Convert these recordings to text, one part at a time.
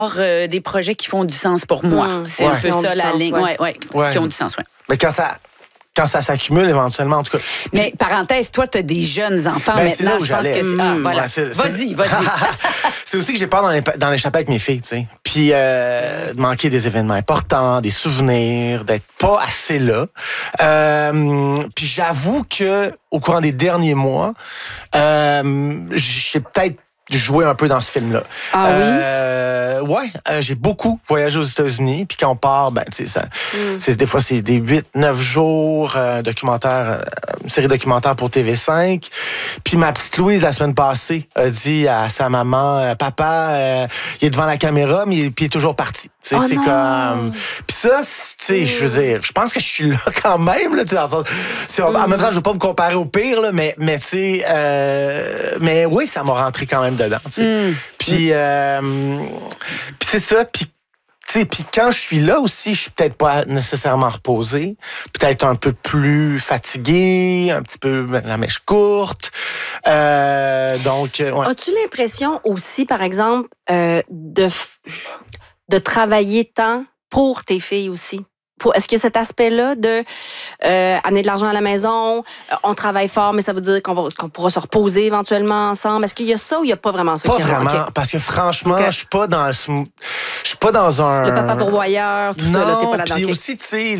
des projets qui font du sens pour moi. C'est un peu ça la ligne. Qui ont du sens, oui. Mais quand ça s'accumule éventuellement, en tout cas. Mais parenthèse, toi, tu as des jeunes enfants maintenant. Je pense que voilà. Vas-y. C'est aussi que j'ai peur d'en échapper avec mes filles, tu sais. Puis de manquer des événements importants, des souvenirs, d'être pas assez là. Puis j'avoue que au courant des derniers mois, j'ai peut-être joué un peu dans ce film-là. Ah oui? J'ai beaucoup voyagé aux États-Unis. Puis quand on part, tu sais, des fois, c'est des 8-9 jours, une série documentaire pour TV5. Puis ma petite Louise, la semaine passée, a dit à sa maman, papa, il est devant la caméra, mais il est toujours parti. Tu sais, c'est comme... Puis ça, tu sais, je veux dire, je pense que je suis là quand même, là, tu sais, dans le sens... En même temps, je veux pas me comparer au pire, là, mais tu sais... mais oui, ça m'a rentré quand même dedans, tu sais. Puis c'est ça, puis quand je suis là aussi, je suis peut-être pas nécessairement reposé, peut-être un peu plus fatigué, un petit peu la mèche courte. Donc, ouais. As-tu l'impression aussi, par exemple, de travailler tant pour tes filles aussi? Est-ce qu'il y a cet aspect-là de amener de l'argent à la maison, on travaille fort, mais ça veut dire qu'on pourra se reposer éventuellement ensemble? Est-ce qu'il y a ça ou il n'y a pas vraiment ça? Pas vraiment, parce que franchement, je suis pas dans un... Le papa pourvoyeur, tout ça, là, t'es pas là-dedans. Puis aussi, tu sais...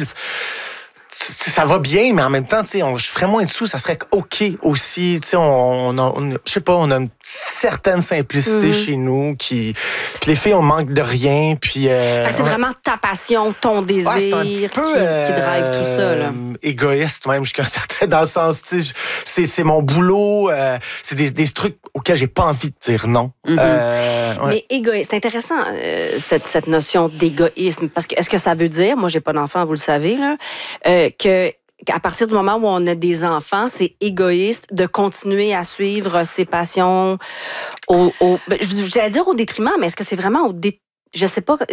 Ça va bien, mais en même temps, tu sais, je ferais moins de sous, ça serait OK aussi. Tu sais, je sais pas, on a une certaine simplicité chez nous puis les filles, on manque de rien. Puis c'est vraiment ta passion, ton désir c'est un petit peu, qui drive tout ça, là. Égoïste même jusqu'à un certain, dans le sens, tu sais, c'est mon boulot, c'est des trucs auxquels j'ai pas envie de dire non. Mais égoïste, c'est intéressant cette notion d'égoïsme, parce que est-ce que ça veut dire, moi j'ai pas d'enfant, vous le savez là, qu'à partir du moment où on a des enfants, c'est égoïste de continuer à suivre ses passions j'allais dire au détriment, mais est-ce que c'est vraiment au détriment? Je sais pas.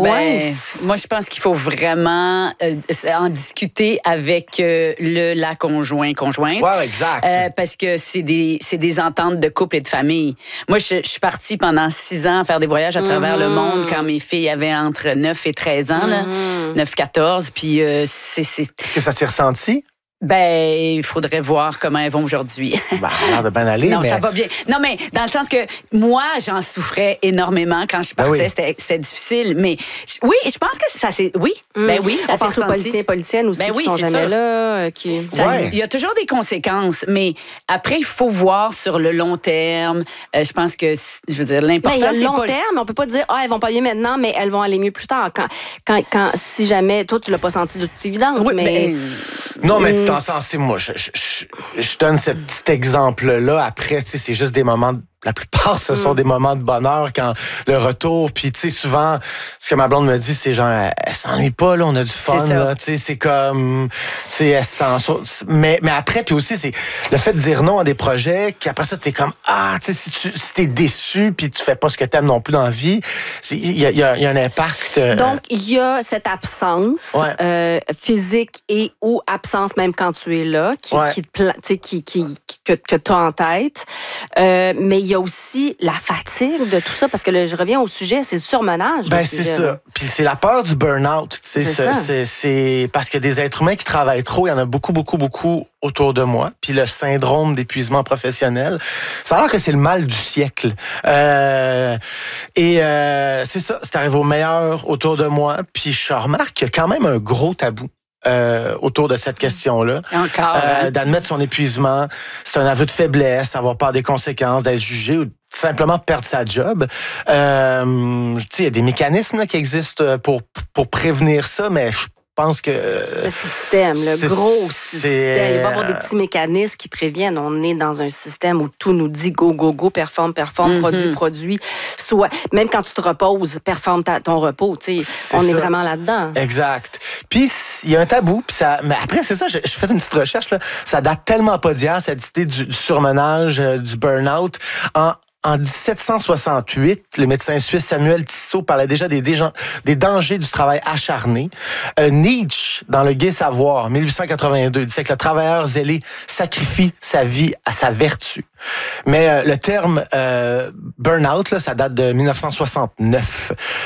Moi, je pense qu'il faut vraiment en discuter avec la conjointe. Ouais, exact. Parce que c'est des ententes de couple et de famille. Moi, je suis partie pendant 6 ans à faire des voyages à travers le monde quand mes filles avaient entre 9 et 13 ans, 9-14. Puis Est-ce que ça s'est ressenti? Il faudrait voir comment elles vont aujourd'hui. Ça a l'air de bien aller. Non, ça va bien. Non, mais dans le sens que moi, j'en souffrais énormément quand je partais. C'était difficile. Mais oui, je pense que ça c'est. Oui. Oui, ça s'est ressenti. On pense aux politiciennes aussi qui sont jamais là. Il y a toujours des conséquences, mais après, il faut voir sur le long terme. Je pense que, je veux dire, l'important, c'est il y a le long terme, on peut pas dire, elles vont pas bien maintenant, mais elles vont aller mieux plus tard. Quand si jamais, toi, tu l'as pas senti de toute évidence, mais... Non, mais dans le sens, moi, je donne ce petit exemple-là. Après, tu sais, c'est juste des moments... La plupart, ce sont des moments de bonheur quand le retour. Puis, tu sais, souvent, ce que ma blonde me dit, c'est genre, elle s'ennuie pas, là, on a du fun, là. Tu sais, c'est comme, tu sais, elle sent... Mais après, puis aussi, c'est le fait de dire non à des projets, qu'après ça, t'es comme, tu sais, si t'es déçu, puis tu fais pas ce que t'aimes non plus dans la vie, il y a un impact. Donc, il y a cette absence physique et ou absence même quand tu es là, que t'as en tête. Mais il y a aussi la fatigue de tout ça, parce que je reviens au sujet, c'est le surmenage. C'est ça. Puis c'est la peur du burn-out. C'est parce que des êtres humains qui travaillent trop, il y en a beaucoup, beaucoup, beaucoup autour de moi. Puis le syndrome d'épuisement professionnel, ça a l'air que c'est le mal du siècle. C'est ça, c'est arrivé au meilleur autour de moi. Puis je remarque qu'il y a quand même un gros tabou. Autour de cette question-là. Encore. D'admettre son épuisement, c'est un aveu de faiblesse, avoir peur des conséquences, d'être jugé ou simplement perdre sa job. Tu sais, il y a des mécanismes là, qui existent pour prévenir ça, mais je pense que... le système, le gros système. Il va y avoir des petits mécanismes qui préviennent. On est dans un système où tout nous dit go, go, go, performe, produit. Soit, même quand tu te reposes, performe ton repos. On est vraiment là-dedans. Exact. Puis, il y a un tabou. Puis mais après, c'est ça, je fais une petite recherche. Là. Ça date tellement pas d'hier, cette idée du surmenage, du burn-out. En 1768, le médecin suisse Samuel Tissot parlait déjà des dangers du travail acharné. Nietzsche, dans Le Gai Savoir, en 1882, disait que le travailleur zélé sacrifie sa vie à sa vertu. Mais le terme burn-out, là, ça date de 1969.